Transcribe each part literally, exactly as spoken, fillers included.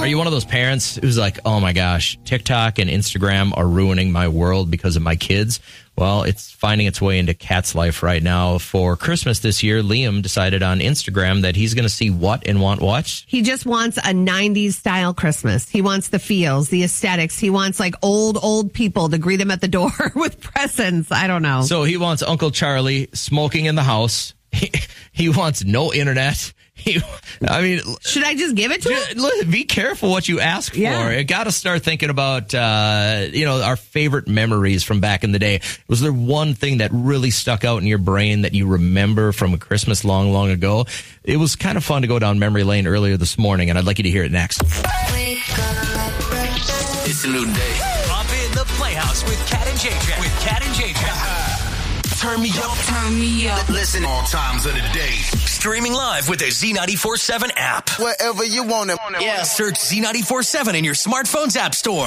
Are you one of those parents who's like, oh my gosh, TikTok and Instagram are ruining my world because of my kids? Well, it's finding its way into Kat's life right now. For Christmas this year, Liam decided on Instagram that he's going to see what and want what? He just wants a nineties style Christmas. He wants the feels, the aesthetics. He wants like old, old people to greet him at the door with presents. I don't know. So he wants Uncle Charlie smoking in the house. He, he wants no internet. He, I mean, should I just give it to him? Be careful what you ask for. Yeah. You got to start thinking about, uh, you know, our favorite memories from back in the day. Was there one thing that really stuck out in your brain that you remember from a Christmas long, long ago? It was kind of fun to go down memory lane earlier this morning, and I'd like you to hear it next. It's a new day. Hop in the Playhouse with Kat and J-Track. With Kat and J-Track. Turn me up. Turn me up. Listen all times of the day. Streaming live with the Z ninety-four seven app. Wherever you want it. Yeah. Search Z ninety-four seven in your smartphone's app store.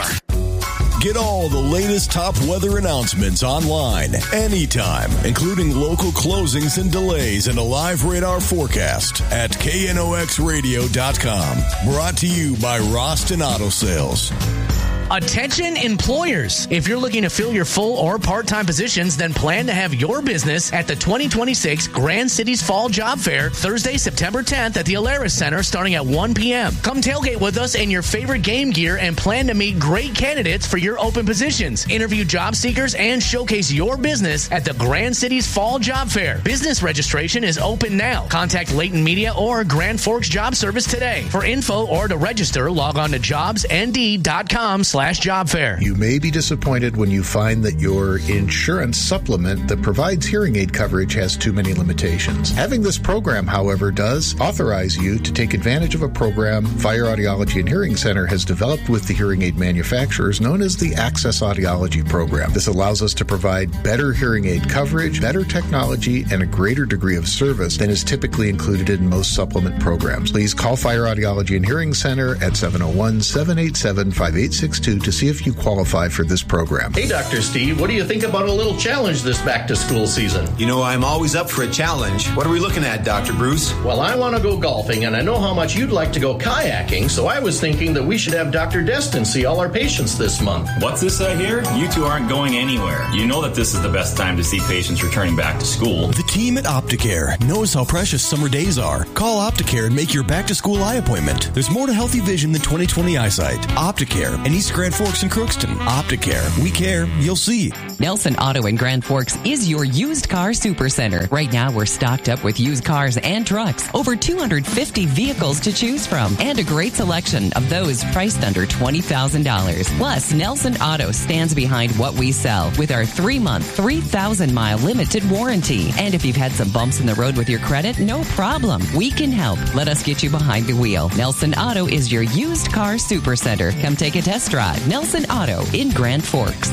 Get all the latest top weather announcements online, anytime, including local closings and delays and a live radar forecast at K N O X radio dot com. Brought to you by Roston Auto Sales. Attention employers. If you're looking to fill your full or part-time positions, then plan to have your business at the twenty twenty-six Grand Cities Fall Job Fair, Thursday, September tenth at the Alaris Center starting at one p.m. Come tailgate with us in your favorite game gear and plan to meet great candidates for your open positions. Interview job seekers and showcase your business at the Grand Cities Fall Job Fair. Business registration is open now. Contact Leighton Media or Grand Forks Job Service today. For info or to register, log on to jobs n d dot com slash job fair. You may be disappointed when you find that your insurance supplement that provides hearing aid coverage has too many limitations. Having this program, however, does authorize you to take advantage of a program Fire Audiology and Hearing Center has developed with the hearing aid manufacturers known as the Access Audiology Program. This allows us to provide better hearing aid coverage, better technology, and a greater degree of service than is typically included in most supplement programs. Please call Fire Audiology and Hearing Center at seven oh one, seven eight seven, five eight six two to see if you qualify for this program. Hey, Doctor Steve, what do you think about a little challenge this back-to-school season? You know, I'm always up for a challenge. What are we looking at, Doctor Bruce? Well, I want to go golfing, and I know how much you'd like to go kayaking, so I was thinking that we should have Doctor Destin see all our patients this month. What's this I hear? You two aren't going anywhere. You know that this is the best time to see patients returning back to school. The team at Opticare knows how precious summer days are. Call Opticare and make your back-to-school eye appointment. There's more to healthy vision than twenty twenty eyesight. Opticare and East Grand Forks and Crookston. Opticare. We care. You'll see. Nelson Auto in Grand Forks is your used car supercenter. Right now, we're stocked up with used cars and trucks. Over two hundred fifty vehicles to choose from. And a great selection of those priced under twenty thousand dollars. Plus, Nelson Auto stands behind what we sell with our three-month, three thousand mile limited warranty. And if you've had some bumps in the road with your credit, no problem. We can help. Let us get you behind the wheel. Nelson Auto is your used car supercenter. Come take a test drive. Nelson Auto in Grand Forks.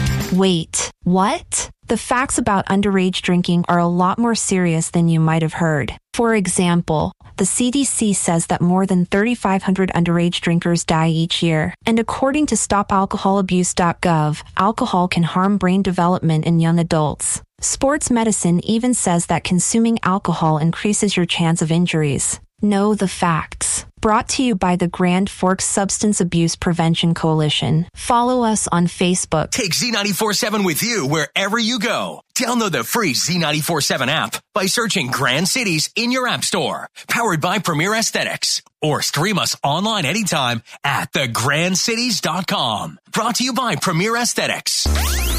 Wait, what? The facts about underage drinking are a lot more serious than you might have heard. For example, the C D C says that more than thirty-five hundred underage drinkers die each year. And according to stop alcohol abuse dot gov, alcohol can harm brain development in young adults. Sports medicine even says that consuming alcohol increases your chance of injuries. Know the facts. Brought to you by the Grand Forks Substance Abuse Prevention Coalition. Follow us on Facebook. Take Z ninety-four seven with you wherever you go. Download the free Z ninety-four seven app by searching Grand Cities in your app store. Powered by Premier Aesthetics. Or stream us online anytime at the grand cities dot com. Brought to you by Premier Aesthetics.